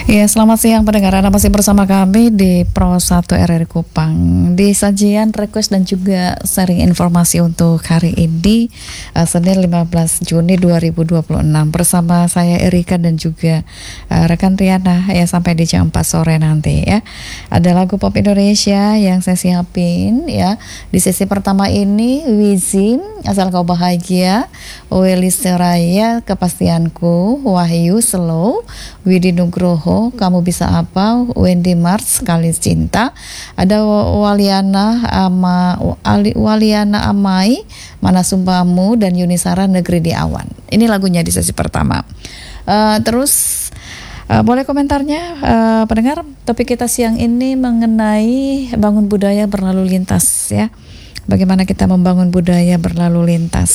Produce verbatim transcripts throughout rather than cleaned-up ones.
Ya, selamat siang pendengar. Anda masih bersama kami di Pro satu R R Kupang. Di sajian request dan juga sharing informasi untuk hari ini, uh, Senin lima belas Juni dua ribu dua puluh enam, bersama saya Erika dan juga uh, rekan Riana ya, sampai di jam empat sore nanti ya. Ada lagu pop Indonesia yang saya siapin ya. Di sesi pertama ini Wizin, Asal Kau Bahagia, Weli Seraya, Kepastianku, Wahyu, Slow, Widi Nugroho, Kamu Bisa Apa, Wendy Mars, Kali Cinta, ada Waliana Ama Ali, Waliana Amai, Mana Sumpahmu, dan Yunisara, Negeri di Awan. Ini lagunya di sesi pertama. Uh, terus uh, boleh komentarnya uh, pendengar. Topik kita siang ini mengenai bangun budaya berlalu lintas ya. Bagaimana kita membangun budaya berlalu lintas?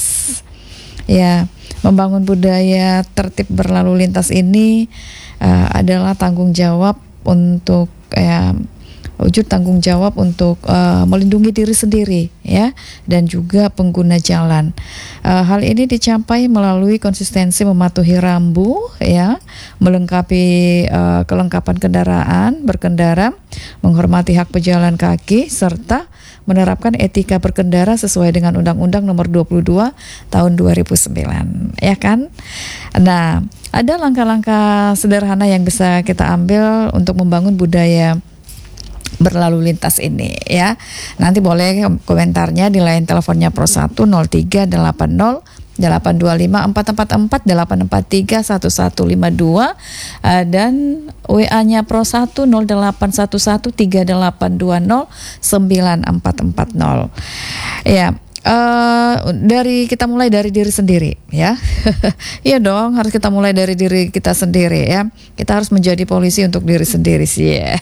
Ya, membangun budaya tertib berlalu lintas ini uh, adalah tanggung jawab untuk ya, wujud tanggung jawab untuk uh, melindungi diri sendiri ya, dan juga pengguna jalan. Uh, hal ini dicapai melalui konsistensi mematuhi rambu ya, melengkapi uh, kelengkapan kendaraan berkendara, menghormati hak pejalan kaki, serta menerapkan etika berkendara sesuai dengan Undang-Undang Nomor dua puluh dua Tahun dua ribu sembilan, ya kan? Nah, ada langkah-langkah sederhana yang bisa kita ambil untuk membangun budaya berlalu lintas ini ya. Nanti boleh komentarnya di line teleponnya Pro satu nol tiga delapan nol delapan dua lima empat empat empat delapan empat tiga satu satu lima dua uh, dan W A-nya Pro satu nol delapan satu satu tiga delapan dua nol sembilan empat empat nol. Ya, uh, dari kita mulai dari diri sendiri ya. Iya dong, harus kita mulai dari diri kita sendiri ya. Kita harus menjadi polisi untuk diri sendiri sih ya.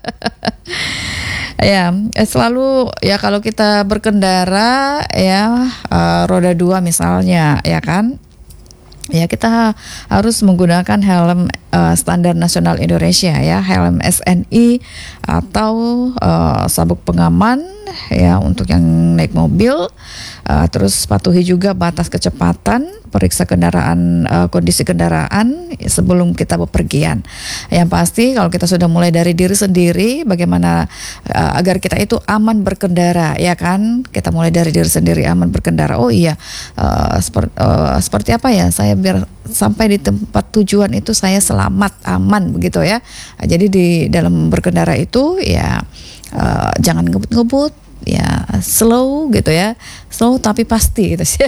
Ya, selalu ya kalau kita berkendara ya, uh, roda dua misalnya ya kan, ya kita harus menggunakan helm uh, standar nasional Indonesia ya, helm S N I atau uh, sabuk pengaman ya untuk yang naik mobil. Uh, terus patuhi juga batas kecepatan, periksa kendaraan, uh, kondisi kendaraan sebelum kita bepergian. Yang pasti kalau kita sudah mulai dari diri sendiri, bagaimana uh, agar kita itu aman berkendara, ya kan? Kita mulai dari diri sendiri, aman berkendara. Oh iya, uh, seperti, uh, seperti apa ya? Saya biar sampai di tempat tujuan itu saya selamat, aman begitu ya. Uh, jadi di dalam berkendara itu ya uh, jangan ngebut-ngebut. Ya slow gitu ya, slow tapi pasti gitu sih.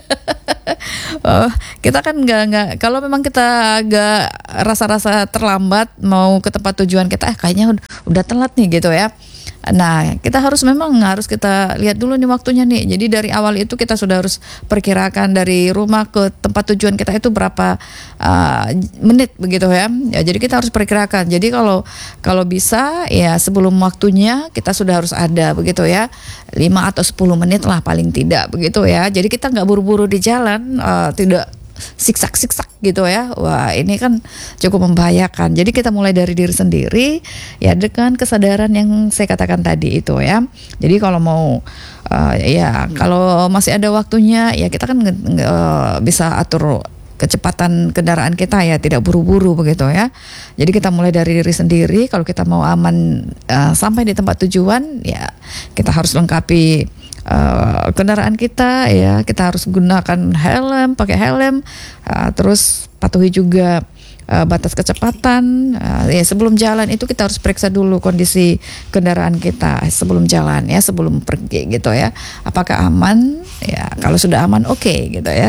Oh, kita kan nggak nggak kalau memang kita agak rasa-rasa terlambat mau ke tempat tujuan kita, eh kayaknya udah, udah telat nih gitu ya. Nah, kita harus memang harus kita lihat dulu nih waktunya nih. Jadi dari awal itu kita sudah harus perkirakan dari rumah ke tempat tujuan kita itu berapa uh, menit begitu ya. Ya, jadi kita harus perkirakan. Jadi kalau kalau bisa ya sebelum waktunya kita sudah harus ada begitu ya. lima atau sepuluh menit lah paling tidak begitu ya. Jadi kita nggak buru-buru di jalan, uh, tidak siksak-siksak gitu ya. Wah, ini kan cukup membahayakan. Jadi kita mulai dari diri sendiri ya, dengan kesadaran yang saya katakan tadi itu ya. Jadi kalau mau uh, ya kalau masih ada waktunya ya kita kan uh, bisa atur kecepatan kendaraan kita ya, tidak buru-buru begitu ya. Jadi kita mulai dari diri sendiri. Kalau kita mau aman uh, sampai di tempat tujuan ya, kita harus lengkapi Uh, kendaraan kita ya, kita harus gunakan helm, pakai helm, uh, terus patuhi juga uh, batas kecepatan. Uh, ya sebelum jalan itu kita harus periksa dulu kondisi kendaraan kita sebelum jalan ya, sebelum pergi gitu ya. Apakah aman? Ya kalau sudah aman oke okay, gitu ya.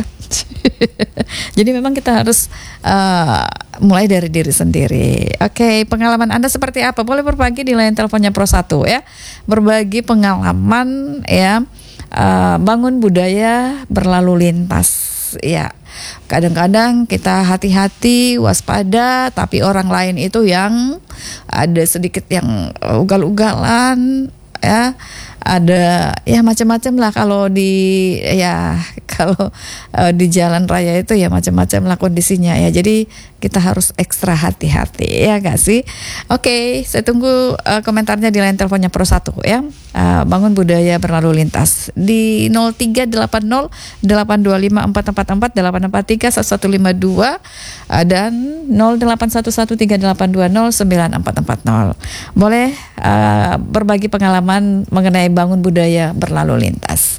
Jadi memang kita harus uh, mulai dari diri sendiri. Oke, okay, pengalaman Anda seperti apa? Boleh berbagi di line teleponnya Pro satu ya. Berbagi pengalaman ya, uh, bangun budaya berlalu lintas ya. Kadang-kadang kita hati-hati, waspada, tapi orang lain itu yang ada sedikit yang ugal-ugalan, ya. Ada ya macam-macam lah kalau di ya kalau uh, di jalan raya itu ya macam-macam lah kondisinya ya. Jadi kita harus ekstra hati-hati ya gak sih? Oke, saya tunggu uh, komentarnya di line teleponnya Pro satu ya. Uh, bangun budaya berlalu lintas di nol tiga delapan nol delapan dua lima empat empat empat delapan empat tiga satu satu lima dua uh, dan nol delapan satu satu tiga delapan dua nol sembilan empat empat nol. Boleh uh, berbagi pengalaman mengenai bangun budaya berlalu lintas.